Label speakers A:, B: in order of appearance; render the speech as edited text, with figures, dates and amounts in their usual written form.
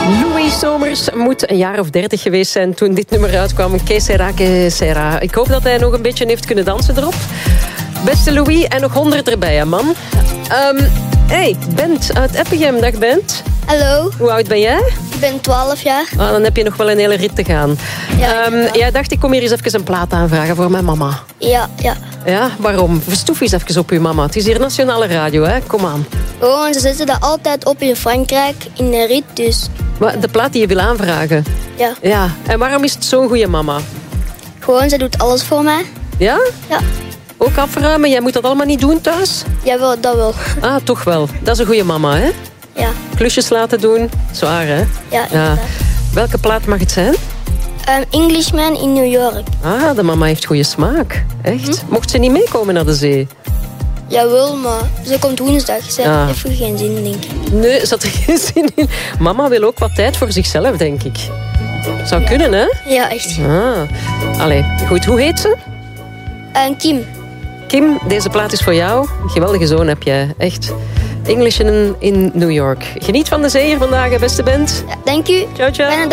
A: Louis Somers moet een jaar of 30 geweest zijn toen dit nummer uitkwam. Que sera, que sera. Ik hoop dat hij nog een beetje heeft kunnen dansen erop. Beste Louis, en nog 100 erbij, hè, man. Hey, Bent uit Eppegem. Dag, Bent.
B: Hallo,
A: Hoe oud ben jij?
B: ik ben 12 jaar.
A: Ah, dan heb je nog wel een hele rit te gaan.
B: Ja,
A: Jij dacht, ik kom hier eens even een plaat aanvragen voor mijn mama.
B: Ja.
A: Ja, waarom? Verstoef eens even op uw mama. Het is hier nationale radio, hè? Kom aan.
B: Oh, ze zetten dat altijd op in Frankrijk, in de rit dus.
A: De plaat die je wil aanvragen.
B: Ja.
A: Ja. En waarom is het zo'n goede mama?
B: Gewoon, ze doet alles voor mij.
A: Ja?
B: Ja.
A: Ook afruimen? Jij moet dat allemaal niet doen thuis?
B: Jawel, dat wel.
A: Ah, toch wel. Dat is een goede mama, hè?
B: Ja.
A: Klusjes laten doen. Zwaar, hè?
B: Ja, inderdaad.
A: Welke plaat mag het zijn?
B: Englishman in New York.
A: Ah, de mama heeft goede smaak. Echt? Mocht ze niet meekomen naar de zee?
B: Jawel, maar ze komt woensdag. Ze heeft even geen zin, denk ik.
A: Nee, ze had er geen zin in. Mama wil ook wat tijd voor zichzelf, denk ik. Zou kunnen, hè?
B: Ja, echt.
A: Allee, goed. Hoe heet ze?
B: Kim.
A: Kim, deze plaat is voor jou. Een geweldige zoon heb jij, echt. English in New York. Geniet van de zee hier vandaag, beste Bent.
B: Ja, dank u.
A: Ciao, ciao.